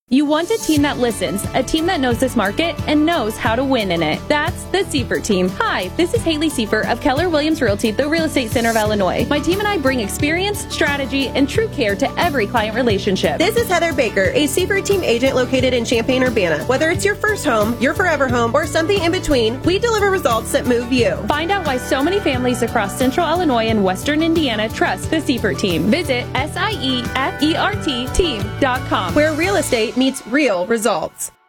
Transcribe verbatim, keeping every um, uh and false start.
You want a team that listens, a team that knows this market and knows how to win in it. That's the Seifert team. Hi, this is Haley Seifert of Keller Williams Realty, the Real Estate Center of Illinois. My team and I bring experience, strategy, and true care to every client relationship. This is Heather Baker, a Seifert team agent located in Champaign-Urbana. Whether it's your first home, your forever home, or something in between, we deliver results that move you. Find out why so many families across Central Illinois and Western Indiana trust the Seifert team. Visit S I E F E R T team dot com, where real estate meets real results.